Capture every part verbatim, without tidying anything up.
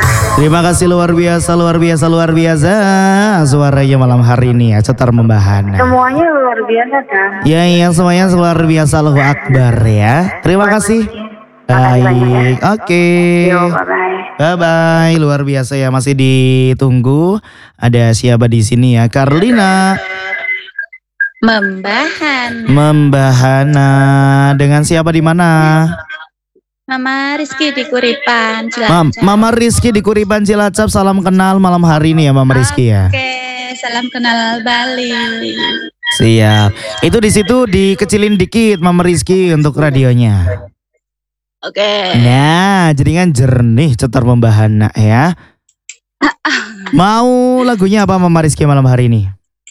Terima kasih luar biasa, luar biasa, luar biasa. Suaranya malam hari ini ya, cetar membahana. Semuanya luar biasa kan? Ya, iya semuanya luar biasa, Allahu Akbar ya. Terima kasih. Baik, oke. Yo, bye-bye. Bye-bye, luar biasa ya, masih ditunggu. Ada siapa di sini ya? Karlina. Membahan. Membahana dengan siapa di mana? Mama Rizky di Kuripan, Mam, Cilacap. Mama Rizky di Kuripan Cilacap, salam kenal malam hari ini ya Mama Rizky ya. Oke, salam kenal Bali. Siap. Itu di situ dikecilin dikit Mama Rizky untuk radionya. Oke. Nah, jadi kan jernih cetar membahana ya. Mau lagunya apa Mama Rizky malam hari ini?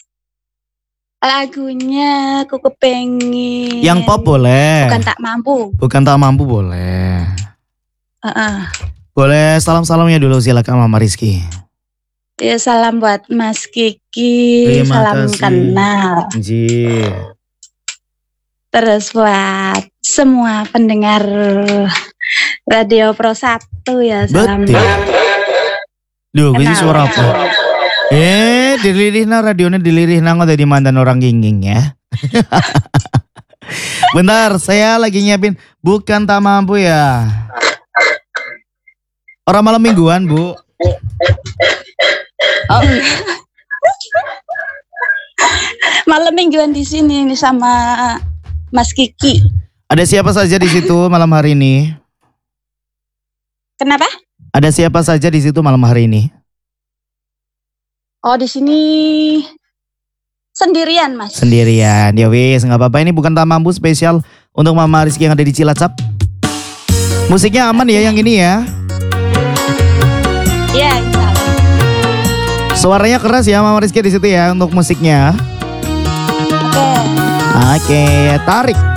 Lagunya aku kepengen. Yang pop boleh. Bukan tak mampu. Bukan tak mampu boleh. Uh-uh. Boleh salam-salamnya dulu silakan Mama Rizky. Ya, salam buat Mas Kiki. Terima salam kasih. kenal. Ji. Terus buat semua pendengar Radio Pro satu ya, salam. Betul. Duh, gue sih Kenal. suara apa? Eh, dilirihna radionya dilirihna nggak dari mantan orang ginging ya. Bentar, saya lagi nyiapin bukan tak mampu ya. Orang malam mingguan, Bu. Oh. Malam mingguan di sini nih sama Mas Kiki. Ada siapa saja di situ malam hari ini? Kenapa? Ada siapa saja di situ malam hari ini? Oh, di sini sendirian, Mas. Sendirian. Ya wis, nggak apa-apa, ini bukan tak mampu spesial untuk Mama Rizky yang ada di Cilacap. Musiknya aman ya yang ini ya. Iya, insya Allah. Suaranya keras ya Mama Rizky di situ ya untuk musiknya. Oke. Oke, tarik.